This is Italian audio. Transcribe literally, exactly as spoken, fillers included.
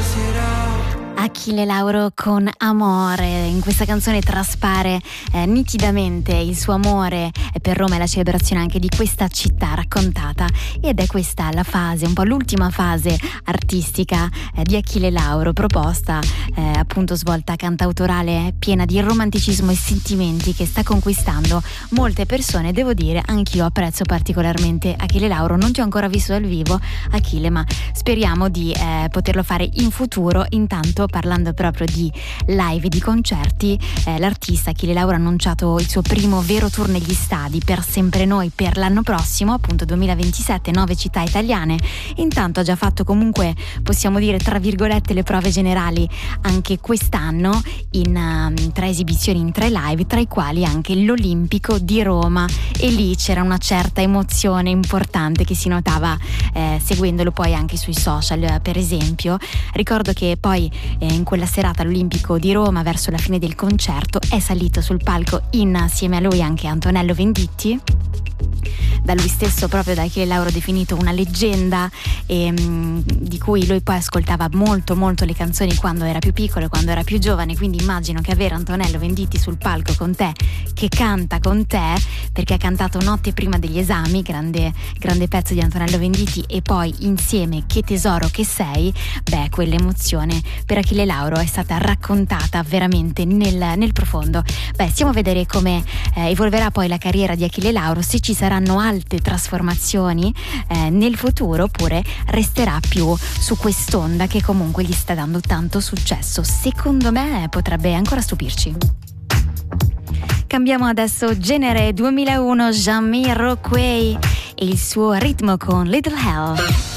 Achille Lauro con Amore. In questa canzone traspare eh, nitidamente il suo amore per Roma e la celebrazione anche di questa città raccontata, ed è questa la fase, un po' l'ultima fase artistica eh, di Achille Lauro, proposta eh, appunto svolta cantautorale, piena di romanticismo e sentimenti, che sta conquistando molte persone. Devo dire, anch'io apprezzo particolarmente Achille Lauro. Non ti ho ancora visto dal vivo, Achille, ma speriamo di eh, poterlo fare in futuro. Intanto, parlando proprio di live e di concerti, eh, l'artista Achille Lauro ha annunciato il suo primo vero tour negli stadi, Per Sempre Noi, per l'anno prossimo, appunto duemilaventisette, nove città italiane. Intanto ha già fatto, comunque possiamo dire tra virgolette, le prove generali anche quest'anno in um, tre esibizioni, in tre live, tra i quali anche l'Olimpico di Roma, e lì c'era una certa emozione importante che si notava eh, seguendolo poi anche sui social, per esempio. Ricordo che poi eh, in quella serata all'Olimpico di Roma, verso la fine del concerto, è salito sul palco insieme a lui anche Antonello Venditti, da lui stesso, proprio da Achille Lauro, definito una leggenda, e, mh, di cui lui poi ascoltava molto molto le canzoni quando era più piccolo, quando era più giovane. Quindi immagino che avere Antonello Venditti sul palco con te, che canta con te, perché ha cantato Notte prima degli esami, grande, grande pezzo di Antonello Venditti, e poi insieme Che tesoro che sei, beh, quell'emozione per Achille Lauro è stata raccontata veramente nel, nel profondo. Beh, stiamo a vedere come eh, evolverà poi la carriera di Achille Lauro, se ci saranno altre trasformazioni eh, nel futuro, oppure resterà più su quest'onda che comunque gli sta dando tanto successo. Secondo me potrebbe ancora stupirci. Cambiamo adesso genere. duemilauno, Jamiroquai e il suo ritmo con Little Hell.